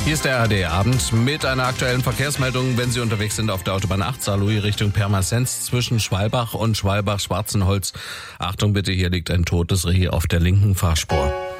Hier ist der ARD-Abend mit einer aktuellen Verkehrsmeldung, wenn Sie unterwegs sind auf der Autobahn 8 Saarlouis Richtung Pirmasens zwischen Schwalbach und Schwalbach-Schwarzenholz. Achtung bitte, hier liegt ein totes Reh auf der linken Fahrspur.